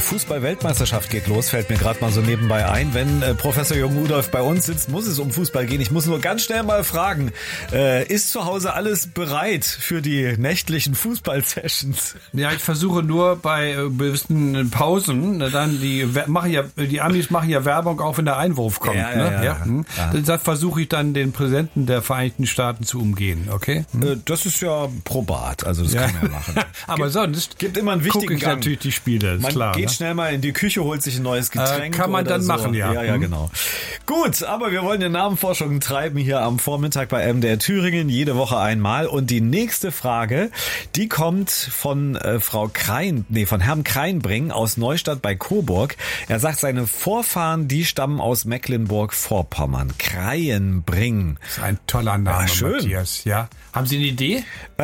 Fußball-Weltmeisterschaft geht los, fällt mir gerade mal so nebenbei ein. Wenn Professor Jürgen Rudolph bei uns sitzt, muss es um Fußball gehen. Ich muss nur ganz schnell mal fragen, ist zu Hause alles bereit für die nächtlichen Fußball-Sessions? Ja, ich versuche nur bei gewissen Pausen, dann die Amis machen ja Werbung, auch wenn der Einwurf kommt. Ja. Deshalb versuche ich dann den Präsidenten der Vereinigten Staaten zu umgehen, okay? Das ist ja probat, also das kann man ja machen. Aber sonst gibt immer einen wichtigen Gang. Natürlich die Spiele, ist man klar. Geht schnell mal in die Küche, holt sich ein neues Getränk. Kann man dann so machen, ja. Ja, genau. Gut, aber wir wollen ja Namenforschung treiben hier am Vormittag bei MDR Thüringen, jede Woche einmal. Und die nächste Frage, die kommt von von Herrn Kreinbring aus Neustadt bei Coburg. Er sagt, seine Vorfahren, die stammen aus Mecklenburg-Vorpommern. Kreinbring. Das ist ein toller Name, schön. Matthias. Ja. Haben Sie eine Idee?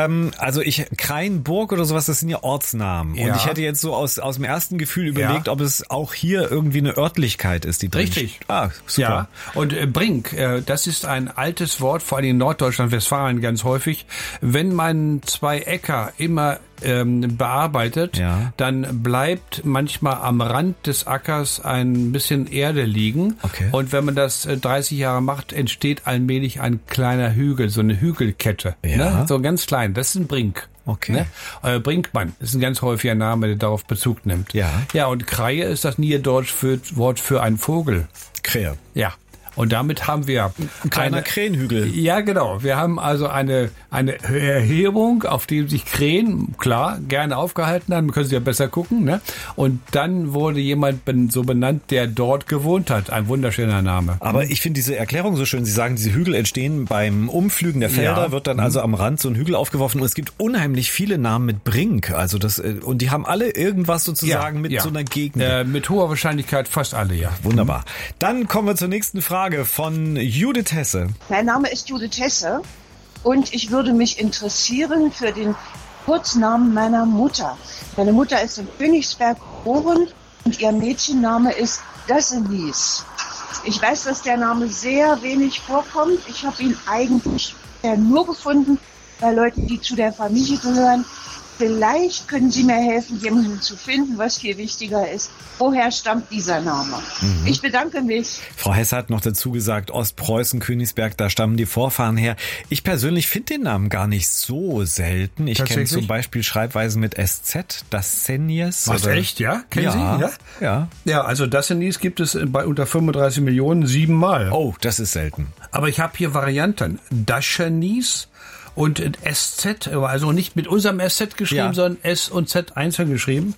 Kreinburg oder sowas, das sind ja Ortsnamen. Ja. Und ich hätte jetzt so aus dem ersten Gefühl überlegt, ob es auch hier irgendwie eine Örtlichkeit ist, die drin. Richtig. Super. Ja. Und Brink, das ist ein altes Wort, vor allem in Norddeutschland, Westfalen ganz häufig. Wenn man zwei Äcker immer bearbeitet, dann bleibt manchmal am Rand des Ackers ein bisschen Erde liegen. Okay. Und wenn man das 30 Jahre macht, entsteht allmählich ein kleiner Hügel, so eine Hügelkette. Ja. Ne? So ganz klein. Das ist ein Brink. Okay. Ne? Brinkmann ist ein ganz häufiger Name, der darauf Bezug nimmt. Ja. Ja, und Kreie ist das niederdeutsche Wort für einen Vogel. Krähe. Ja. Und damit haben wir ein kleiner Krähenhügel. Ja, genau. Wir haben also eine Erhebung, auf dem sich Krähen, klar, gerne aufgehalten haben. Können Sie ja besser gucken, ne? Und dann wurde jemand so benannt, der dort gewohnt hat. Ein wunderschöner Name. Aber ich finde diese Erklärung so schön. Sie sagen, diese Hügel entstehen beim Umpflügen der Felder, wird dann also am Rand so ein Hügel aufgeworfen. Und es gibt unheimlich viele Namen mit Brink. Also und die haben alle irgendwas sozusagen mit so einer Gegend. Mit hoher Wahrscheinlichkeit fast alle, ja. Wunderbar. Dann kommen wir zur nächsten Frage von Judith Hesse. Mein Name ist Judith Hesse und ich würde mich interessieren für den Kurznamen meiner Mutter. Meine Mutter ist in Königsberg geboren und ihr Mädchenname ist Dassenis. Ich weiß, dass der Name sehr wenig vorkommt. Ich habe ihn eigentlich nur gefunden bei Leuten, die zu der Familie gehören. Vielleicht können Sie mir helfen, jemanden zu finden, was viel wichtiger ist. Woher stammt dieser Name? Ich bedanke mich. Frau Hesse hat noch dazu gesagt, Ostpreußen, Königsberg, da stammen die Vorfahren her. Ich persönlich finde den Namen gar nicht so selten. Ich kenne zum Beispiel Schreibweisen mit SZ, Dassenis. Was, echt, ja? Kennen Sie? Ja. Ja, also Dassenis gibt es bei unter 35 Millionen 7-mal. Oh, das ist selten. Aber ich habe hier Varianten. Dassenis und SZ, also nicht mit unserem SZ geschrieben, sondern S und Z einzeln geschrieben.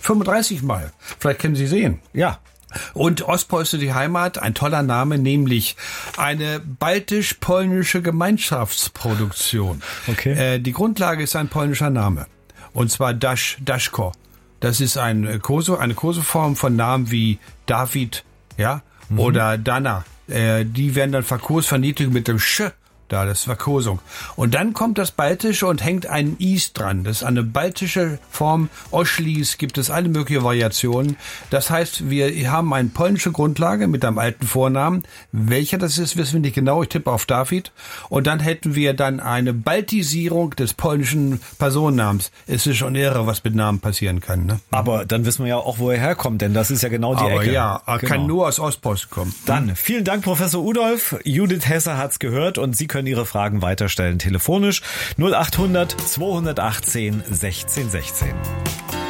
35 Mal. Vielleicht können Sie sehen. Ja. Und Ostpreuße die Heimat, ein toller Name, nämlich eine baltisch-polnische Gemeinschaftsproduktion. Okay. Die Grundlage ist ein polnischer Name. Und zwar Daszko. Das ist eine Koseform von Namen wie David, oder Dana. Die werden dann verniedrigt mit dem Sch. Das ist Verkosung. Und dann kommt das Baltische und hängt ein Is dran. Das ist eine baltische Form. Oschlis gibt es alle möglichen Variationen. Das heißt, wir haben eine polnische Grundlage mit einem alten Vornamen. Welcher das ist, wissen wir nicht genau. Ich tippe auf David. Und dann hätten wir dann eine Baltisierung des polnischen Personennamens. Es ist schon irre, was mit Namen passieren kann. Ne? Aber dann wissen wir ja auch, wo er herkommt, denn das ist ja genau die Ecke. Ja, kann nur aus Ostpreußen kommen. Dann vielen Dank, Professor Udolph. Judith Hesse hat's gehört und Sie können Ihre Fragen weiterstellen telefonisch 0800 218 16 16.